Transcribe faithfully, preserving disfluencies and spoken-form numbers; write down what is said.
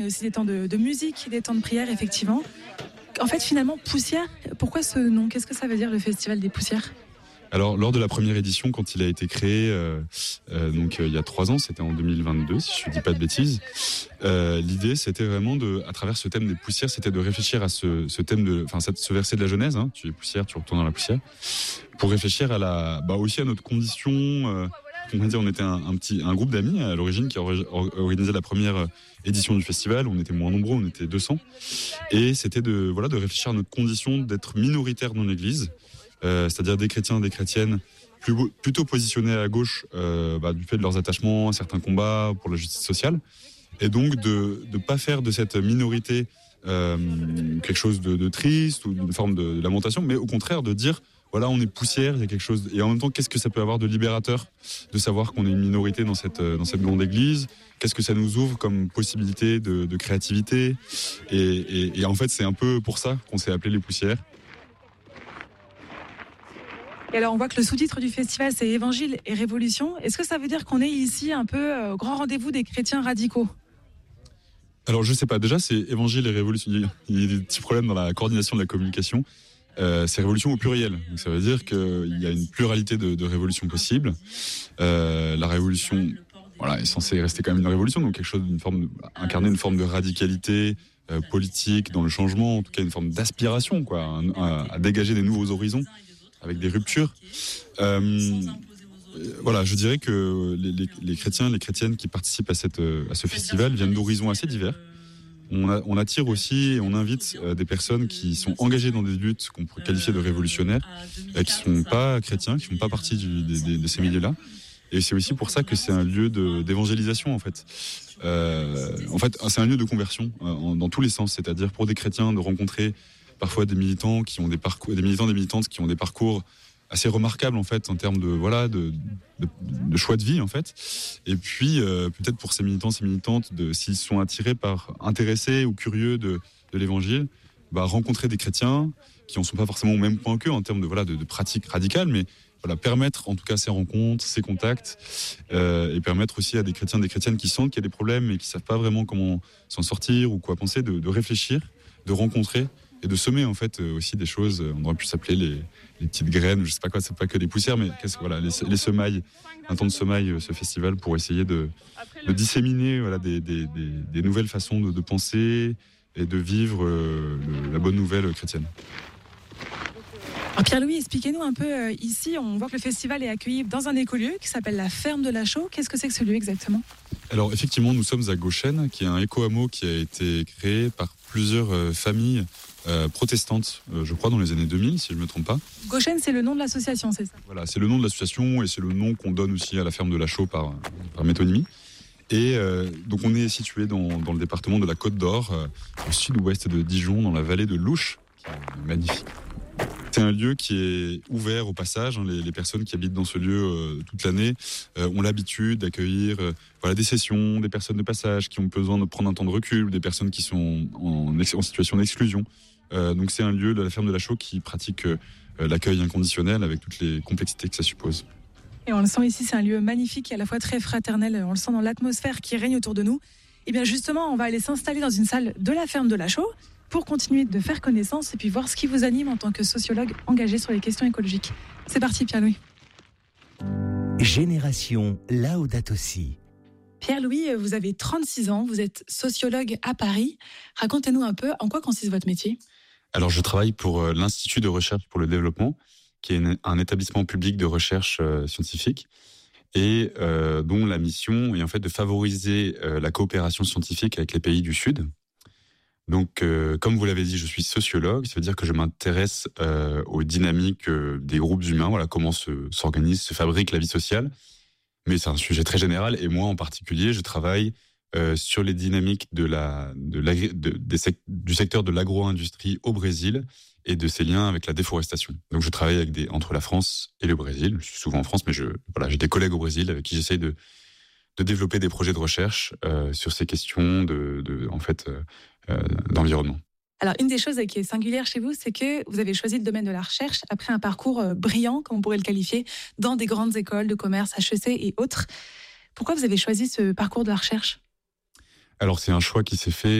Il y a aussi des temps de, de musique, des temps de prière, effectivement. En fait, finalement, Poussière, pourquoi ce nom ? Qu'est-ce que ça veut dire, le Festival des Poussières ? Alors, lors de la première édition, quand il a été créé, euh, euh, donc euh, il y a trois ans, c'était en deux mille vingt-deux, si je ne dis pas de bêtises, euh, l'idée, c'était vraiment de, à travers ce thème des poussières, c'était de réfléchir à ce, ce thème de, enfin, ce verset de la Genèse, hein, tu es poussière, tu retournes dans la poussière, pour réfléchir à la, bah aussi à notre condition. Euh, on va dire, on était un, un petit, un groupe d'amis à l'origine qui a organisé la première édition du festival. On était moins nombreux, on était deux cents, et c'était de, voilà, de réfléchir à notre condition d'être minoritaire dans l'Église. Euh, c'est-à-dire des chrétiens, des chrétiennes plus, plutôt positionnés à gauche euh, bah, du fait de leurs attachements à certains combats pour la justice sociale, et donc de ne pas faire de cette minorité euh, quelque chose de, de triste ou une forme de, de lamentation, mais au contraire de dire voilà, on est poussière, il y a quelque chose, et en même temps, qu'est-ce que ça peut avoir de libérateur de savoir qu'on est une minorité dans cette, dans cette grande église? Qu'est-ce que ça nous ouvre comme possibilité de, de créativité? et, et, et en fait, c'est un peu pour ça qu'on s'est appelé les poussières. Et alors, on voit que le sous-titre du festival, c'est Évangile et Révolution. Est-ce que ça veut dire qu'on est ici un peu au grand rendez-vous des chrétiens radicaux ? Alors, je sais pas. Déjà, c'est Évangile et Révolution. Il y a des petits problèmes dans la coordination de la communication. Euh, c'est révolution au pluriel. Donc, ça veut dire qu'il y a une pluralité de, de révolutions possibles. Euh, la révolution, voilà, est censée rester quand même une révolution, donc quelque chose d'une forme, de, incarner une forme de radicalité euh, politique dans le changement, en tout cas une forme d'aspiration, quoi, à, à dégager des nouveaux horizons, avec des ruptures. Euh, voilà, je dirais que les, les, les chrétiens, les chrétiennes qui participent à, cette, à ce festival viennent d'horizons assez divers. On, a, on attire aussi et on invite euh, des personnes qui sont engagées dans des luttes qu'on pourrait qualifier de révolutionnaires, euh, qui ne sont pas chrétiens, qui ne font pas partie du, de, de, de ces milieux-là. Et c'est aussi pour ça que c'est un lieu de, d'évangélisation, en fait. Euh, en fait, c'est un lieu de conversion euh, en, dans tous les sens, c'est-à-dire pour des chrétiens de rencontrer parfois des militants qui ont des parcours, des militants, des militantes qui ont des parcours assez remarquables en fait en termes de voilà de, de, de choix de vie en fait. Et puis euh, peut-être pour ces militants, ces militantes, de, s'ils sont attirés par, intéressés ou curieux de, de l'Évangile, bah, rencontrer des chrétiens qui en sont pas forcément au même point qu'eux en termes de voilà de, de pratiques radicales, mais voilà, permettre en tout cas ces rencontres, ces contacts, euh, et permettre aussi à des chrétiens, des chrétiennes qui sentent qu'il y a des problèmes et qui savent pas vraiment comment s'en sortir ou quoi penser, de, de réfléchir, de rencontrer et de semer en fait aussi des choses. On aurait pu s'appeler les, les petites graines, je sais pas quoi, c'est pas que des poussières, mais qu'est-ce, voilà, les, les semailles, un temps de semailles, ce festival pour essayer de, de disséminer voilà des, des, des, des nouvelles façons de, de penser et de vivre euh, le, la bonne nouvelle chrétienne. Alors Pierre-Louis, expliquez-nous un peu, euh, ici on voit que le festival est accueilli dans un écolieu qui s'appelle la Ferme de la Chaux. Qu'est-ce que c'est que ce lieu exactement ? Alors effectivement, nous sommes à Gauchen, qui est un éco-hameau qui a été créé par plusieurs euh, familles euh, protestantes, euh, je crois dans les années deux mille, si je ne me trompe pas. Gauchen, c'est le nom de l'association, c'est ça ? Voilà, c'est le nom de l'association et c'est le nom qu'on donne aussi à la Ferme de la Chaux par, par métonymie. Et euh, donc on est situé dans, dans le département de la Côte d'Or, euh, au sud-ouest de Dijon, dans la vallée de l'Ouche, qui est magnifique. C'est un lieu qui est ouvert au passage. Hein, les, les personnes qui habitent dans ce lieu euh, toute l'année euh, ont l'habitude d'accueillir euh, voilà, des sessions, des personnes de passage qui ont besoin de prendre un temps de recul, des personnes qui sont en, en situation d'exclusion. Euh, donc c'est un lieu de la Ferme de la Chaux qui pratique euh, l'accueil inconditionnel avec toutes les complexités que ça suppose. Et on le sent ici, c'est un lieu magnifique et à la fois très fraternel. On le sent dans l'atmosphère qui règne autour de nous. Et bien justement, on va aller s'installer dans une salle de la Ferme de la Chaux pour continuer de faire connaissance et puis voir ce qui vous anime en tant que sociologue engagé sur les questions écologiques. C'est parti, Pierre-Louis. Génération Laudato Si. Pierre-Louis, vous avez trente-six ans, vous êtes sociologue à Paris. Racontez-nous un peu en quoi consiste votre métier. Alors, je travaille pour l'Institut de recherche pour le développement, qui est un établissement public de recherche scientifique et euh, dont la mission est en fait de favoriser euh, la coopération scientifique avec les pays du Sud. Donc, euh, comme vous l'avez dit, je suis sociologue, ça veut dire que je m'intéresse euh, aux dynamiques euh, des groupes humains, voilà, comment se, s'organise, se fabrique la vie sociale. Mais c'est un sujet très général, et moi en particulier, je travaille euh, sur les dynamiques de la, de l'agri- de, des sec- du secteur de l'agro-industrie au Brésil et de ses liens avec la déforestation. Donc, je travaille avec des, entre la France et le Brésil. Je suis souvent en France, mais je, voilà, j'ai des collègues au Brésil avec qui j'essaye de, de développer des projets de recherche euh, sur ces questions de, de, en fait, euh, euh, d'environnement. Alors, une des choses qui est singulière chez vous, c'est que vous avez choisi le domaine de la recherche après un parcours brillant, comme on pourrait le qualifier, dans des grandes écoles de commerce, H E C et autres. Pourquoi vous avez choisi ce parcours de la recherche ? Alors c'est un choix qui s'est fait